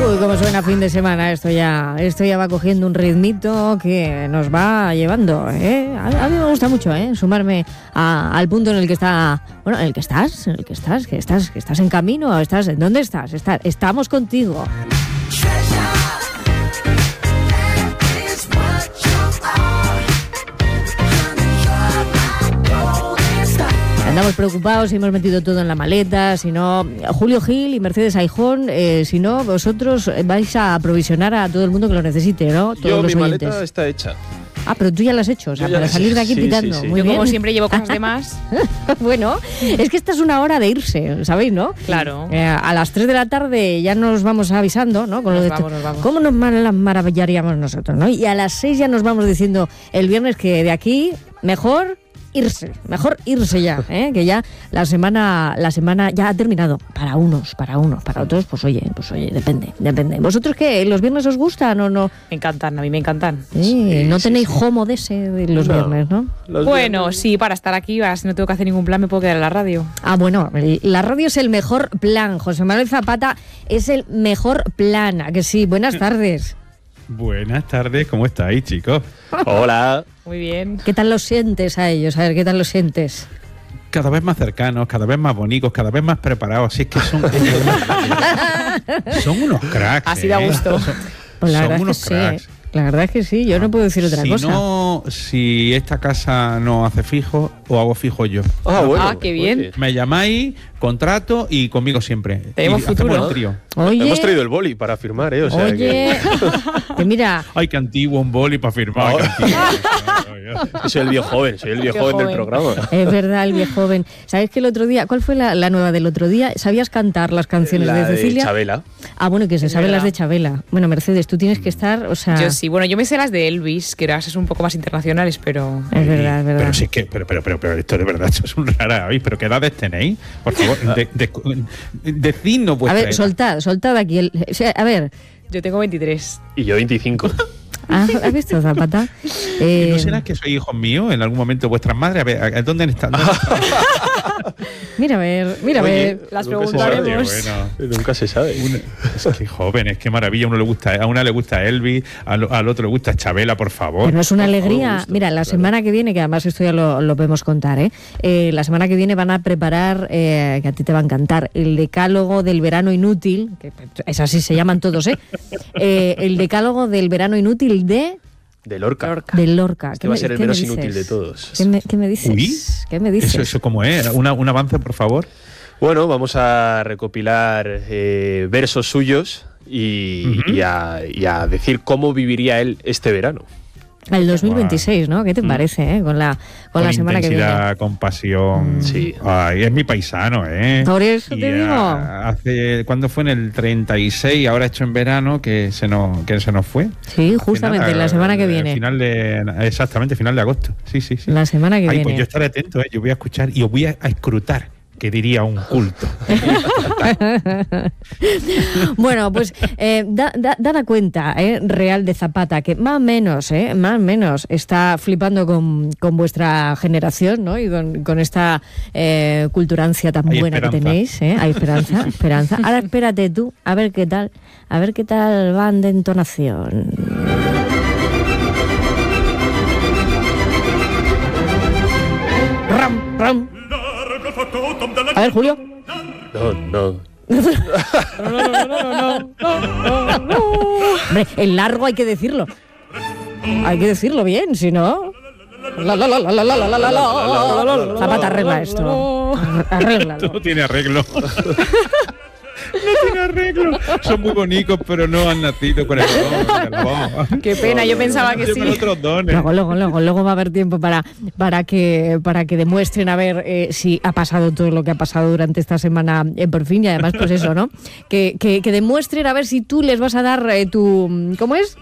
Uy, cómo suena fin de semana. Esto ya va cogiendo un ritmito que nos va llevando, ¿eh? A mí me gusta mucho, sumarme al punto en el que está, bueno, en el que estás en camino, ¿dónde estás? Estamos contigo. Andamos preocupados si hemos metido todo en la maleta, si no, Julio Gil y Mercedes Aijón, si no, vosotros vais a aprovisionar a todo el mundo que lo necesite, ¿no? Todos los mi oyentes. maleta está hecha. Ah, pero tú ya la has hecho, o sea, para salir de aquí pitando. Sí. Muy Yo bien. como siempre llevo cosas de más. Bueno, es que esta es una hora de irse, ¿sabéis, no? Claro. A las 3 de la tarde ya nos vamos avisando, ¿no? Con lo de Nos vamos. ¿Cómo nos maravillaríamos nosotros, no? Y a las 6 ya nos vamos diciendo el viernes que de aquí mejor irse ya, que ya la semana ya ha terminado. Para unos, para otros, pues oye, depende. ¿Vosotros qué? ¿Los viernes os gustan o no? Me encantan, a mí me encantan. Sí, no tenéis homo de ese de los viernes, ¿no? Bueno, sí, para estar aquí, si no tengo que hacer ningún plan, me puedo quedar en la radio. Ah, bueno, la radio es el mejor plan. José Manuel Zapata es el mejor plan. ¿A que sí? Buenas tardes. Buenas tardes, ¿cómo estáis, chicos? Hola. Muy bien. ¿Qué tal los sientes a ellos? A ver, ¿qué tal los sientes? Cada vez más cercanos, cada vez más bonitos, cada vez más preparados. Así es que son unos cracks. Así da gusto. Pues la son verdad unos es que cracks. sí, la verdad es que sí, yo no puedo decir otra cosa. Si esta casa no hace fijo, o hago fijo yo. Ah, qué bien. Oye. Me llamáis, contrato y conmigo siempre. Tenemos y hacemos futuro. el trío. Oye, Hemos traído el boli para firmar, O sea oye, que mira, Ay, qué antiguo, un boli para firmar. No. qué antiguo. que soy el viejo joven, del joven. programa. es verdad, el viejo joven. ¿Sabes que el otro día, cuál fue la nueva del otro día? ¿Sabías cantar las canciones La de Cecilia? Chabela. Ah, bueno, que se Es saben verdad. las de Chabela. Bueno, Mercedes, tú tienes que estar, o sea... Yo sí, bueno, yo me sé las de Elvis, que ahora son un poco más internacionales, pero... Es verdad, es verdad. Pero sí que, pero esto de verdad, esto es un rara. ¿Pero qué edades tenéis? Por favor, decidnos A vuestra ver, edad. soltad aquí. O sea, a ver, Yo tengo 23. Y yo 25. ¿has visto, Zapata? ¿No será que sois hijos míos en algún momento vuestras madres? A ver, ¿dónde están? Mira a ver, Oye, las nunca se preguntaremos. sabe. Nunca se sabe. Es que jóvenes, qué maravilla. A una le gusta Elvis, al otro le gusta Chabela, por favor. Pero no es una Por alegría. gusto, Mira, la claro. semana que viene, que además esto ya lo podemos contar, la semana que viene van a preparar, que a ti te va a encantar, el decálogo del verano inútil, que es así, se llaman todos, el decálogo del verano inútil De Lorca. del Lorca. Este va a ser el menos dices? inútil de todos. ¿Qué me dices? Uy, ¿Qué me dices? ¿Eso cómo es? ¿Un avance, por favor? Bueno, vamos a recopilar versos suyos y a decir cómo viviría él este verano. El 2026, ¿no? ¿Qué te parece, con la semana que viene? Intensidad, con pasión. Sí. Ay, es mi paisano, Por eso Y te digo. ¿Cuándo fue? En el 36, ahora hecho en verano, que se nos fue. Sí, justamente, Nada, la semana que viene. Exactamente, final de agosto. Sí. La semana que Ay, viene. pues yo estaré atento, yo voy a escuchar y os voy a escrutar, que diría un culto. Bueno, pues dada cuenta real de Zapata, que más o menos está flipando con vuestra generación, ¿no? Y con esta culturancia tan Hay buena esperanza. que tenéis, hay esperanza. Ahora espérate tú, a ver qué tal van de entonación. Ram. A ver, Julio. No. Hombre, el largo hay que decirlo. Hay que decirlo bien, si no. Zapata, arregla esto. Arréglalo. No tiene arreglo. No tiene arreglo. Son muy bonitos, pero no han nacido con el don de la voz. Qué pena, yo pensaba que sí. Llevan otros dones. Luego va a haber tiempo para que demuestren a ver si ha pasado todo lo que ha pasado durante esta semana por fin, y además pues eso, ¿no? Que demuestren a ver si tú les vas a dar tu... ¿Cómo es?